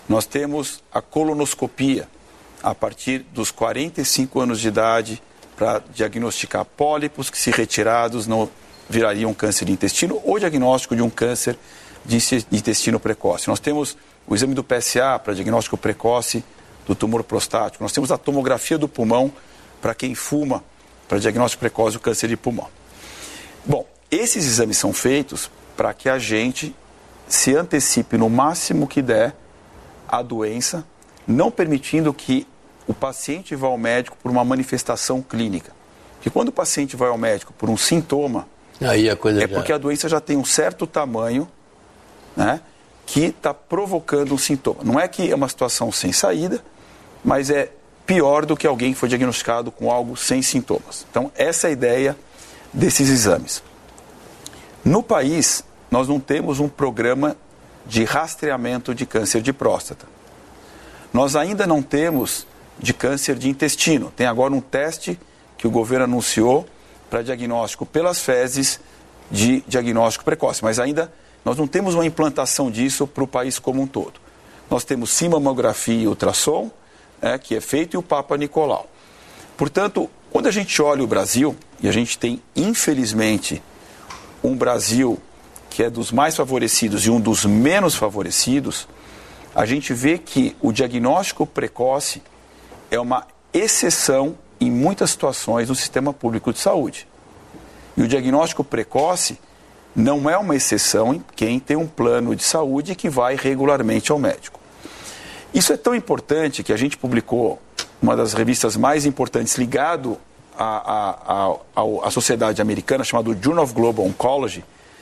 Nós temos a colonoscopia a partir dos 45 anos de idade para diagnosticar pólipos que, se retirados, não virariam câncer de intestino ou diagnóstico de um câncer de intestino precoce. Nós temos o exame do PSA para diagnóstico precoce do tumor prostático. Nós temos a tomografia do pulmão para quem fuma, para diagnóstico precoce do câncer de pulmão. Bom, esses exames são feitos para que a gente se antecipe no máximo que der a doença, não permitindo que o paciente vá ao médico por uma manifestação clínica. Porque quando o paciente vai ao médico por um sintoma, aí a coisa porque a doença já tem um certo tamanho, né, que está provocando um sintoma. Não é que é uma situação sem saída, mas é pior do que alguém que foi diagnosticado com algo sem sintomas. Então, essa é a ideia desses exames. No país, nós não temos um programa de rastreamento de câncer de próstata. Nós ainda não temos de câncer de intestino. Tem agora um teste que o governo anunciou para diagnóstico pelas fezes de diagnóstico precoce, mas ainda nós não temos uma implantação disso para o país como um todo. Nós temos sim mamografia e ultrassom, que é feito, e o Papa Nicolau. Portanto, quando a gente olha o Brasil, e a gente tem, infelizmente, um Brasil que é dos mais favorecidos e um dos menos favorecidos, a gente vê que o diagnóstico precoce é uma exceção em muitas situações no sistema público de saúde. E o diagnóstico precoce não é uma exceção em quem tem um plano de saúde que vai regularmente ao médico. Isso é tão importante que a gente publicou uma das revistas mais importantes ligado à sociedade americana, chamado Journal of Global Oncology,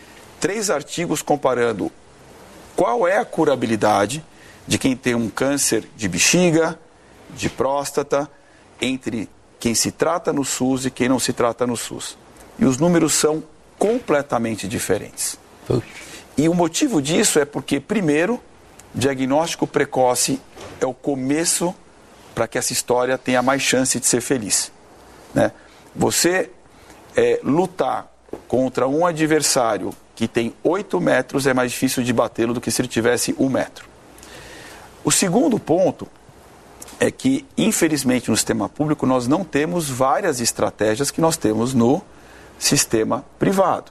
3 artigos comparando qual é a curabilidade de quem tem um câncer de bexiga, de próstata, entre quem se trata no SUS e quem não se trata no SUS. E os números são completamente diferentes. E o motivo disso é porque, primeiro, diagnóstico precoce é o começo para que essa história tenha mais chance de ser feliz, né? Você lutar contra um adversário que tem 8 metros é mais difícil de batê-lo do que se ele tivesse 1 metro. O segundo ponto é que, infelizmente, no sistema público nós não temos várias estratégias que nós temos no sistema privado.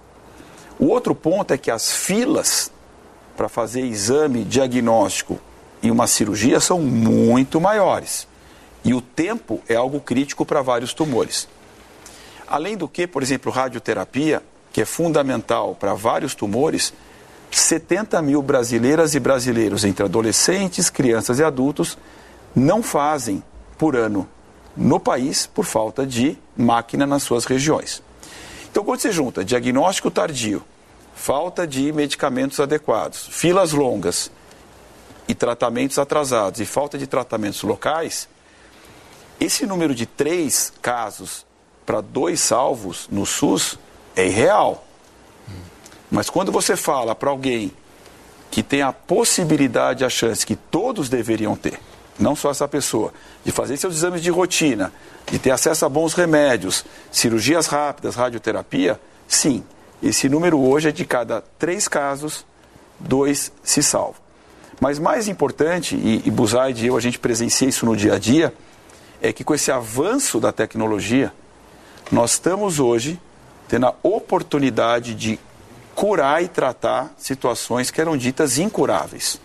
O outro ponto é que as filas para fazer exame diagnóstico e uma cirurgia são muito maiores. E o tempo é algo crítico para vários tumores. Além do que, por exemplo, radioterapia, que é fundamental para vários tumores, 70 mil brasileiras e brasileiros, entre adolescentes, crianças e adultos, não fazem por ano no país por falta de máquina nas suas regiões. Então, quando você junta diagnóstico tardio, falta de medicamentos adequados, filas longas e tratamentos atrasados e falta de tratamentos locais, esse número de 3 casos para 2 salvos no SUS é irreal. Mas quando você fala para alguém que tem a possibilidade, a chance que todos deveriam ter, não só essa pessoa, de fazer seus exames de rotina, de ter acesso a bons remédios, cirurgias rápidas, radioterapia, sim, esse número hoje é de cada 3 casos, 2 se salvam. Mas mais importante, e Buzaide e eu, a gente presencia isso no dia a dia, é que com esse avanço da tecnologia, nós estamos hoje tendo a oportunidade de curar e tratar situações que eram ditas incuráveis.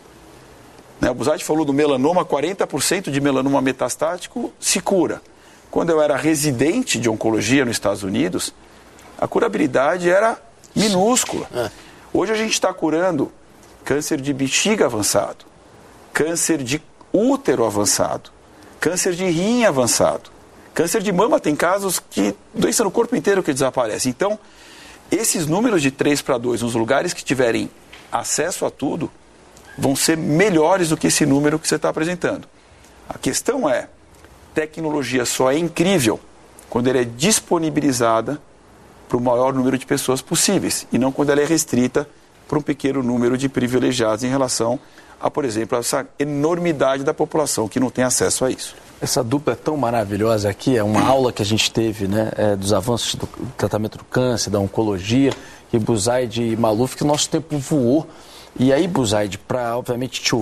O Buzaide falou do melanoma, 40% de melanoma metastático se cura. Quando eu era residente de oncologia nos Estados Unidos, a curabilidade era minúscula. Hoje a gente está curando câncer de bexiga avançado, câncer de útero avançado, câncer de rim avançado, câncer de mama. Tem casos que doença no corpo inteiro que desaparece. Então, esses números de 3 para 2 nos lugares que tiverem acesso a tudo vão ser melhores do que esse número que você está apresentando. A questão é, tecnologia só é incrível quando ela é disponibilizada para o maior número de pessoas possíveis e não quando ela é restrita para um pequeno número de privilegiados em relação a, por exemplo, essa enormidade da população que não tem acesso a isso. Essa dupla é tão maravilhosa aqui, é uma aula que a gente teve, né, dos avanços do tratamento do câncer, da oncologia, e Buzaide e Maluf, que o nosso tempo voou. E aí, Buzaide, para, obviamente, te